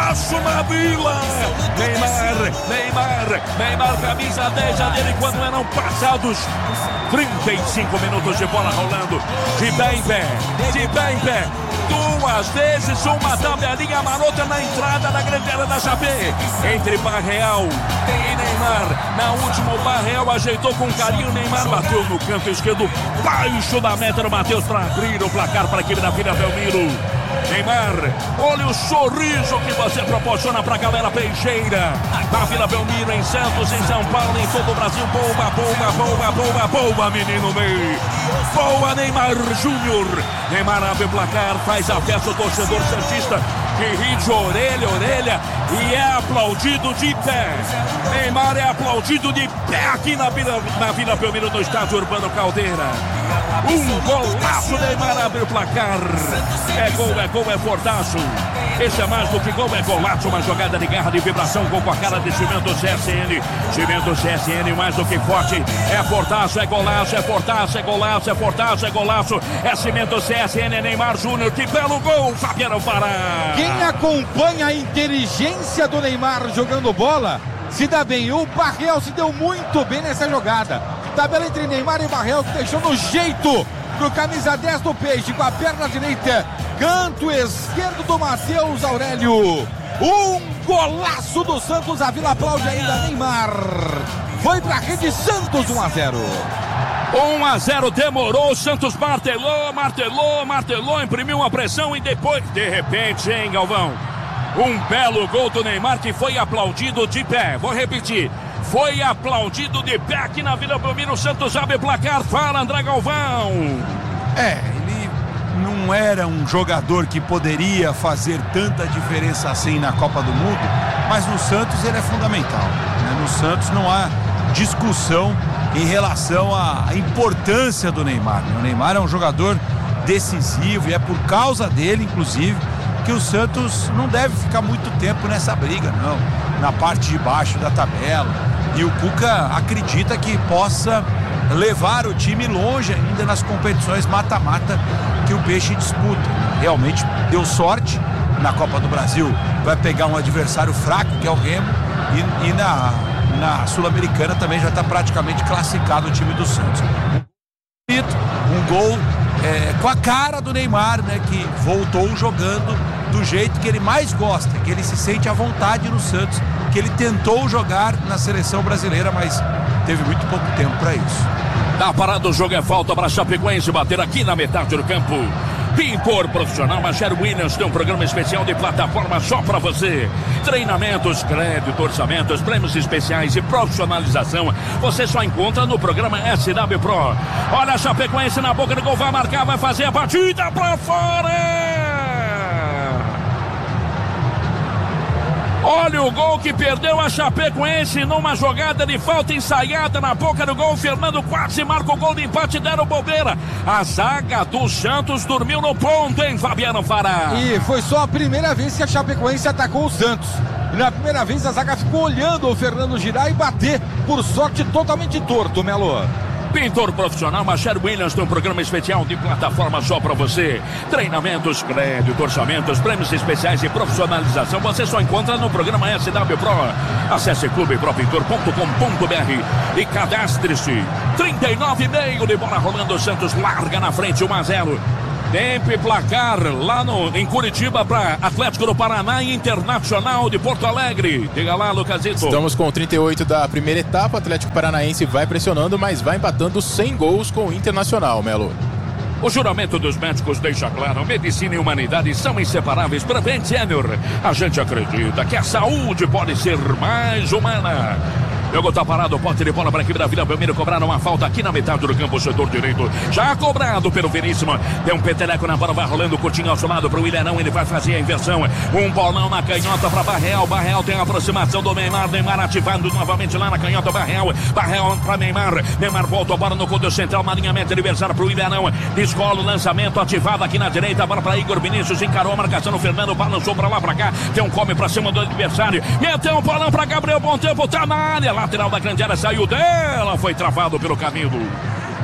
golaço na Vila. Neymar, camisa 10 dele quando eram passados 35 minutos de bola rolando. De pé em pé. Duas vezes uma tabelinha marota na entrada da grande área da Chape. Entre Barreal e Neymar. Na última, o Barreal ajeitou com carinho. Neymar bateu no canto esquerdo, baixo da meta do Matheus, para abrir o placar para a equipe da Vila Belmiro. Neymar, olha o sorriso que você proporciona pra galera peixeira. Na Vila Belmiro, em Santos, em São Paulo, em todo o Brasil. Boa, menino Ney. Boa, Neymar Júnior. Neymar abre o placar, faz a festa, o torcedor santista que ri de orelha a orelha e é aplaudido de pé. Neymar é aplaudido de pé aqui na Vila Belmiro, no estádio Urbano Caldeira. Um golaço, Neymar abre o placar. É gol, é fortaço. Esse é mais do que gol, é golaço. Uma jogada de garra, de vibração com a cara de Cimento CSN. Cimento CSN, mais do que forte. É fortaço, é golaço, é fortaço, é golaço, é fortaço, é golaço. É Cimento CSN, é Neymar Júnior. Que belo gol, Fabiano Fará. Quem acompanha a inteligência do Neymar jogando bola se dá bem. O Barreal se deu muito bem nessa jogada. Tabela entre Neymar e Barreal, que deixou no jeito pro camisa 10 do Peixe, com a perna direita, canto esquerdo do Matheus Aurélio. Um golaço do Santos, a Vila aplaude ainda. Neymar foi pra rede. Santos 1-0. 1-0, demorou, o Santos martelou, imprimiu uma pressão e depois, de repente, hein, Galvão? Um belo gol do Neymar que foi aplaudido de pé. Vou repetir. Foi aplaudido de pé aqui na Vila Belmiro. O Santos abre placar. Fala, André Galvão. Ele não era um jogador que poderia fazer tanta diferença assim na Copa do Mundo, mas no Santos ele é fundamental, né? No Santos não há discussão em relação à importância do Neymar. O Neymar é um jogador decisivo e é por causa dele, inclusive, que o Santos não deve ficar muito tempo nessa briga, não, na parte de baixo da tabela. E o Cuca acredita que possa levar o time longe ainda nas competições mata-mata que o Peixe disputa. Realmente deu sorte na Copa do Brasil, vai pegar um adversário fraco, que é o Remo, e na Sul-Americana também já está praticamente classificado o time do Santos. Um gol com a cara do Neymar, né, que voltou jogando do jeito que ele mais gosta, que ele se sente à vontade no Santos, que ele tentou jogar na seleção brasileira, mas teve muito pouco tempo para isso. Na parada do jogo é falta para Chapecoense bater aqui na metade do campo. Pintor profissional Machado Williams tem um programa especial de plataforma só para você. Treinamentos, crédito, orçamentos, prêmios especiais e profissionalização. Você só encontra no programa SW Pro. Olha a Chapecoense na boca do gol, vai marcar, vai fazer a batida para fora. Olha o gol que perdeu a Chapecoense numa jogada de falta ensaiada na boca do gol. Fernando quase marca o gol de empate, deram bobeira. A zaga do Santos dormiu no ponto, hein, Fabiano Fará? E foi só a primeira vez que a Chapecoense atacou o Santos. Na primeira vez a zaga ficou olhando o Fernando girar e bater, por sorte totalmente torto, Melo. Pintor profissional Machado Williams tem um programa especial de plataforma só para você. Treinamentos, crédito, orçamentos, prêmios especiais e profissionalização. Você só encontra no programa SW Pro. Acesse clubepropintor.com.br e cadastre-se. 39,5 de bola rolando. Santos larga na frente 1-0. Tempo e placar lá em Curitiba para Atlético do Paraná e Internacional de Porto Alegre. Diga lá, Lucasito. Estamos com 38 da primeira etapa. Atlético Paranaense vai pressionando, mas vai empatando 100 gols com o Internacional, Melo. O juramento dos médicos deixa claro: medicina e humanidade são inseparáveis. Prevent Senior. A gente acredita que a saúde pode ser mais humana. Jogo tá parado, pote de bola para a equipe da Vila Belmiro. Cobraram uma falta aqui na metade do campo, setor direito. Já cobrado pelo Veríssimo. Tem um peteleco na bola, vai rolando o Coutinho ao seu lado para o Ilharão. Ele vai fazer a inversão. Um bolão na canhota para Barreal. Barreal tem a aproximação do Neymar. Neymar ativando novamente lá na canhota. Barreal para Neymar. Neymar volta a bola no corredor central. Alinhamento adversário para o Ilharão. Descola o lançamento ativado aqui na direita. A bola para Igor Vinícius. Encarou a marcação no Fernando. Balançou para lá, para cá. Tem um come para cima do adversário. Meteu um bolão para Gabriel. Bom tempo, tá na área. Lateral da grande área, saiu dela, foi travado pelo Camilo.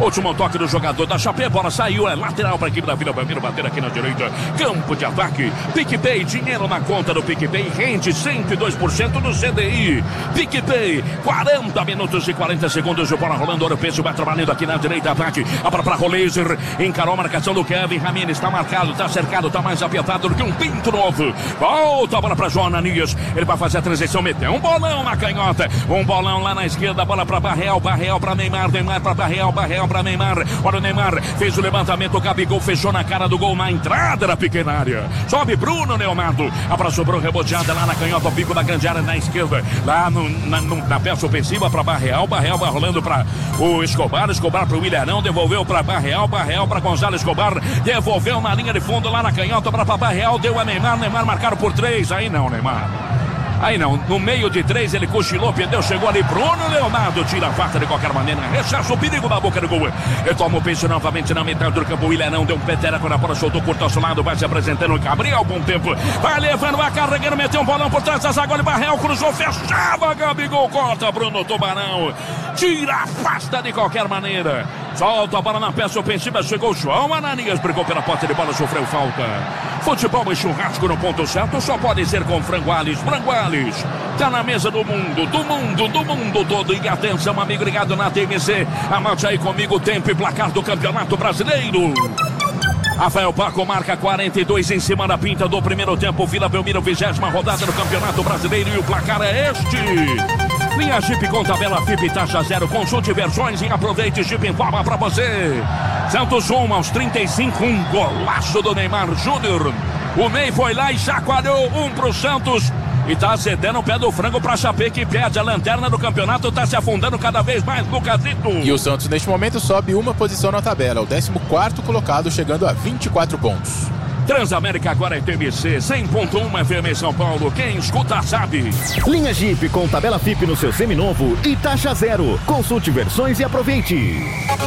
Último toque do jogador da Chape, bola saiu, é lateral para a equipe da Vila Belmiro, bater aqui na direita, campo de ataque, PicPay, dinheiro na conta do PicPay, rende 102% do CDI, PicPay, 40 minutos e 40 segundos de bola rolando, Ouro Preço vai trabalhando aqui na direita, ataque, a bola para Roleiser, encarou a marcação do Kevin Ramírez, está marcado, está cercado, está mais apertado do que um pinto novo, volta a bola para João Ananias, ele vai fazer a transição, meteu um bolão na canhota, um bolão lá na esquerda, bola para Barreal para Neymar, Neymar para Barreal para Neymar, olha o Neymar, fez o levantamento, o Gabigol fechou na cara do gol, na entrada da pequena área, sobe Bruno Leonardo, a bola sobrou reboteada lá na canhota, o pico da grande área na esquerda, lá na peça ofensiva para Barreal vai rolando para o Escobar para o Ilharão, devolveu para Barreal para Gonzalo Escobar, devolveu na linha de fundo lá na canhota para Barreal, deu a Neymar marcaram por 3, aí não, Neymar. Aí não, no meio de 3 ele cochilou, perdeu, chegou ali, Bruno Leonardo tira a falta de qualquer maneira, rechaça o perigo da boca do gol. Ele toma o peixe novamente na metade do campo, o Ilharão deu um petereco na bola, soltou curto ao lado, vai se apresentando, Gabriel, bom tempo, vai levando, vai carregando, meteu um bolão por trás da zaga, Barreal cruzou, fechava, Gabigol corta, Bruno Tubarão, tira, afasta de qualquer maneira, solta a bola na peça ofensiva, chegou João Ananias, brigou pela porta de bola, sofreu falta. Futebol e churrasco no ponto certo, só pode ser com Frango Alves. Frango Alves tá na mesa do mundo todo. E atenção, amigo ligado na TMC, anote aí comigo o tempo e placar do Campeonato Brasileiro. Rafael Paco marca 42 em cima da pinta do primeiro tempo. Vila Belmiro, 20ª rodada do Campeonato Brasileiro, e o placar é este. Linha Jeep com tabela FIP taxa 0. Consulte versões e aproveite. Jeep informa pra você. Santos 1 aos 35. Um golaço do Neymar Júnior. O Ney foi lá e chacoalhou 1 pro Santos. E tá cedendo o pé do frango pra Chape, que perde a lanterna do campeonato, tá se afundando cada vez mais, Lucasito. E o Santos neste momento sobe uma posição na tabela, o 14º colocado, chegando a 24 pontos. Transamérica agora é TMC, 100.1 FM São Paulo, quem escuta sabe. Linha Jeep com tabela FIP no seu seminovo e taxa 0. Consulte versões e aproveite.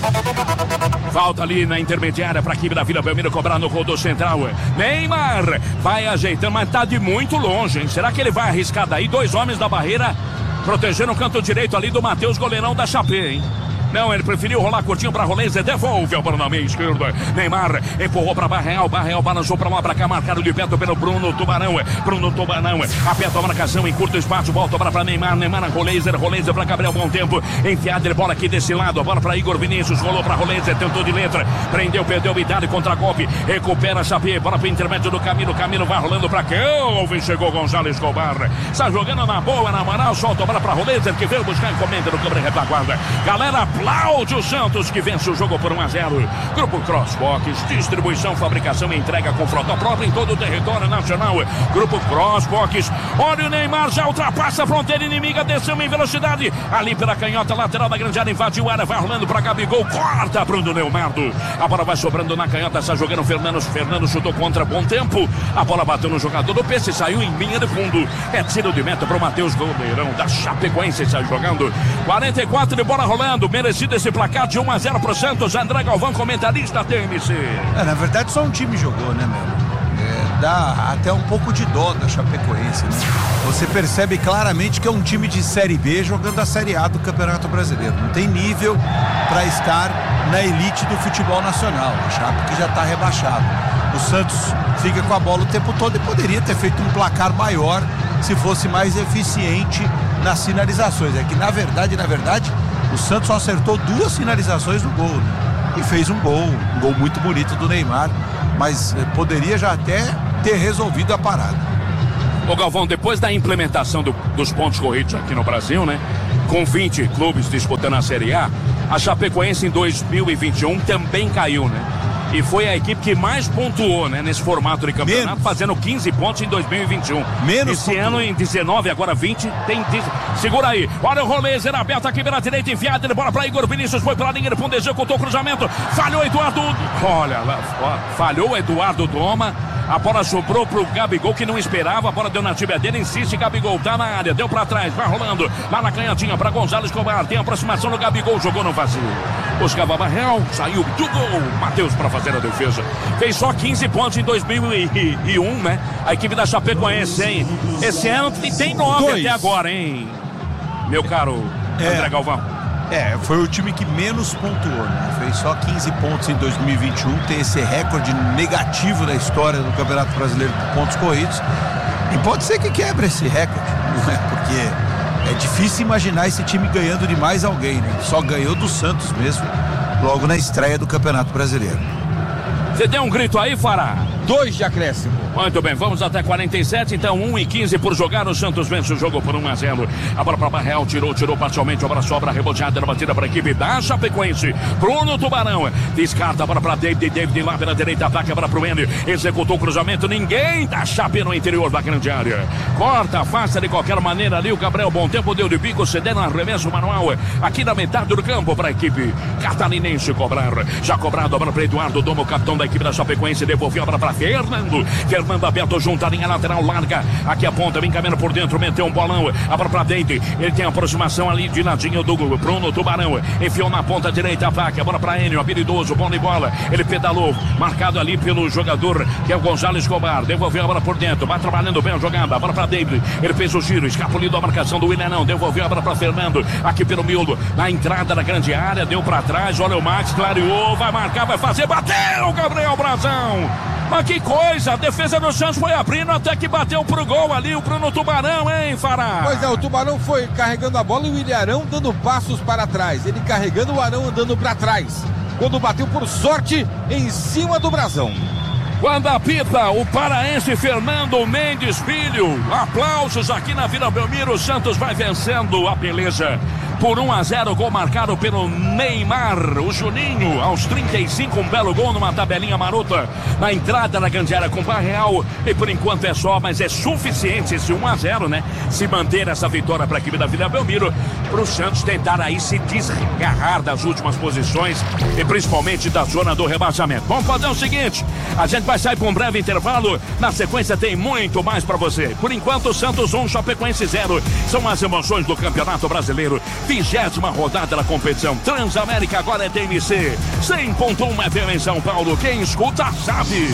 Falta ali na intermediária para a equipe da Vila Belmiro cobrar no gol do central. Neymar vai ajeitando, mas tá de muito longe, hein? Será que ele vai arriscar daí? 2 homens da barreira protegendo o canto direito ali do Matheus, goleirão da Chape, hein? Não, ele preferiu rolar curtinho para Roleiser, devolve a bola na meia esquerda. Neymar empurrou para Barreal balançou para lá, para cá, marcado de perto pelo Bruno Tubarão, aperta a marcação em curto espaço, volta para Neymar na Roleiser para Gabriel, bom tempo, enfiada de bola aqui desse lado, a bola para Igor Vinícius, rolou para Roleiser, tentou de letra, prendeu, perdeu, Idade contra golpe, recupera a Chape, bola para o intermédio do Camilo vai rolando para Kelvin, chegou Gonzalo Escobar, está jogando na boa, na moral, solta a bola para Roleiser, que veio buscar encomenda do câmera retaguarda. Galera, Cláudio Santos, que vence o jogo por 1-0. Grupo Crossbox, distribuição, fabricação e entrega com frota própria em todo o território nacional. Grupo Crossbox, olha o Neymar, já ultrapassa a fronteira inimiga, desceu em velocidade, ali pela canhota lateral da grande área, invadiu a área, vai rolando para Gabigol, corta Bruno Leonardo, a bola vai sobrando na canhota, está jogando Fernando chutou contra, bom tempo, a bola bateu no jogador do PC, saiu em linha de fundo, é tiro de meta para o Matheus, goleirão da Chapecoense, está jogando 44 de bola rolando, merecido esse placar de 1-0 pro Santos. André Galvão, comentarista TMC. Na verdade só um time jogou, né, meu? Dá até um pouco de dó da Chapecoense, né? Você percebe claramente que é um time de Série B jogando a Série A do Campeonato Brasileiro. Não tem nível para estar na elite do futebol nacional. A Chape que já está rebaixado. O Santos fica com a bola o tempo todo e poderia ter feito um placar maior se fosse mais eficiente nas finalizações. É que na verdade o Santos só acertou 2 finalizações no gol, né? E fez um gol muito bonito do Neymar, mas poderia já até ter resolvido a parada. Ô Galvão, depois da implementação dos pontos corridos aqui no Brasil, né? Com 20 clubes disputando a Série A, a Chapecoense em 2021 também caiu, né? E foi a equipe que mais pontuou, né, nesse formato de campeonato, fazendo 15 pontos em 2021. Esse ano, em 19, agora 20, tem... Segura aí. Olha o Roleiser aberto aqui pela direita, enfiada de bola para Igor Vinícius, foi pela linha de fundo, executou o cruzamento, falhou Eduardo... Olha lá, falhou Eduardo Doma. A bola sobrou pro Gabigol, que não esperava, a bola deu na tíbia dele, insiste, Gabigol tá na área, deu pra trás, vai rolando, lá na canhotinha pra Gonzalo Escobar, tem aproximação do Gabigol, jogou no vazio, buscava Barreal, saiu do gol, Matheus pra fazer a defesa, fez só 15 pontos em 2001, né, a equipe da Chapecoense, hein, esse ano tem 9 até agora, hein, meu caro André Galvão. Foi o time que menos pontuou, né? Fez só 15 pontos em 2021, tem esse recorde negativo da história do Campeonato Brasileiro de pontos corridos. E pode ser que quebre esse recorde, não é? Porque é difícil imaginar esse time ganhando de mais alguém, né? Só ganhou do Santos mesmo, logo na estreia do Campeonato Brasileiro. Você deu um grito aí, Fará? 2 de acréscimo. Muito bem, vamos até 47, então 1:15 por jogar, o Santos vence o jogo por 1-0. A bola para Barreal, tirou parcialmente, a bola sobra, reboteada na batida para a equipe da Chapecoense. Bruno Tubarão, descarta a bola para David lá pela direita, ataca a bola para o Ender, executou o cruzamento, ninguém da Chape no interior da grande área. Corta, afasta de qualquer maneira ali o Gabriel Bom Tempo, deu de bico, cedendo arremesso manual aqui na metade do campo para a equipe catarinense cobrar. Já cobrado a bola para Eduardo Domo, capitão da equipe da Chapecoense, devolveu a bola para Fernando aberto junto à linha lateral, larga aqui a ponta, vem caminhando por dentro, meteu um bolão, a bola pra Deide, ele tem a aproximação ali de ladinho do Bruno Tubarão, enfiou na ponta direita, ataque, a bola pra Enio, habilidoso, bom de bola, ele pedalou, marcado ali pelo jogador que é o Gonzalo Escobar, devolveu a bola por dentro, vai trabalhando bem a jogada, a bola pra Deide, ele fez o giro, escapuliu a marcação do Willian, devolveu a bola pra Fernando, aqui pelo miolo, na entrada da grande área, deu pra trás, olha o Max, clareou, vai marcar, vai fazer, bateu o Gabriel Brazão. Mas que coisa, a defesa do Santos foi abrindo até que bateu pro gol ali o Bruno Tubarão, hein, Fará? Pois é, o Tubarão foi carregando a bola e o Willian Arão dando passos para trás. Ele carregando o Arão andando para trás. Quando bateu por sorte em cima do Brazão. Quando apita o paraense Fernando Mendes Filho, aplausos aqui na Vila Belmiro, o Santos vai vencendo a beleza. Por 1-0, gol marcado pelo Neymar, o Juninho, aos 35, um belo gol numa tabelinha marota, na entrada da grande área com o Barreal, e por enquanto é só, mas é suficiente esse 1-0, né? Se manter essa vitória para a equipe da Vila Belmiro, para o Santos tentar aí se desgarrar das últimas posições, e principalmente da zona do rebaixamento. Vamos fazer o seguinte, a gente vai sair para um breve intervalo, na sequência tem muito mais para você. Por enquanto, o Santos 1, Chapecoense 0, são as emoções do Campeonato Brasileiro, 20ª rodada da competição. Transamérica agora é TMC 100.1 FM em São Paulo. Quem escuta sabe.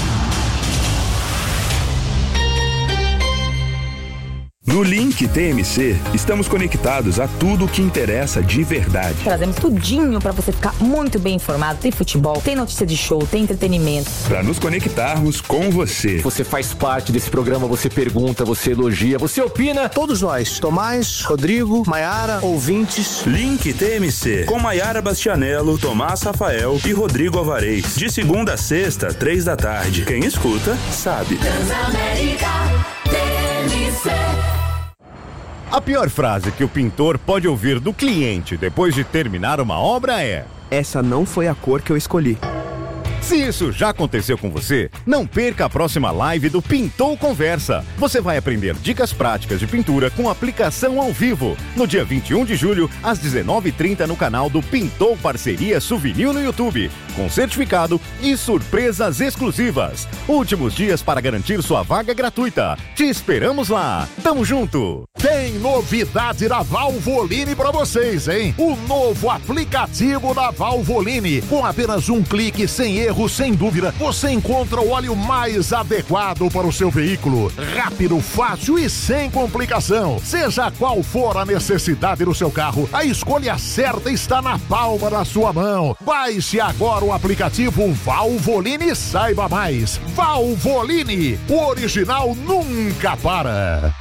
No Link TMC, estamos conectados a tudo o que interessa de verdade. Trazemos tudinho para você ficar muito bem informado. Tem futebol, tem notícia de show, tem entretenimento. Para nos conectarmos com você. Você faz parte desse programa, você pergunta, você elogia, você opina. Todos nós, Tomás, Rodrigo, Maiara, ouvintes. Link TMC, com Maiara Bastianello, Tomás Rafael e Rodrigo Alvarez. De segunda a sexta, 3 da tarde. Quem escuta, sabe. Transamérica TMC. A pior frase que o pintor pode ouvir do cliente depois de terminar uma obra é: essa não foi a cor que eu escolhi. Se isso já aconteceu com você, não perca a próxima live do Pintou Conversa. Você vai aprender dicas práticas de pintura com aplicação ao vivo. No dia 21 de julho, às 19h30, no canal do Pintou Parceria Souvenir no YouTube. Com certificado e surpresas exclusivas. Últimos dias para garantir sua vaga gratuita. Te esperamos lá. Tamo junto! Tem novidade da Valvoline para vocês, hein? O novo aplicativo da Valvoline. Com apenas um clique, sem erro, sem dúvida, você encontra o óleo mais adequado para o seu veículo. Rápido, fácil e sem complicação. Seja qual for a necessidade do seu carro, a escolha certa está na palma da sua mão. Baixe agora o aplicativo Valvoline e saiba mais. Valvoline, o original nunca para.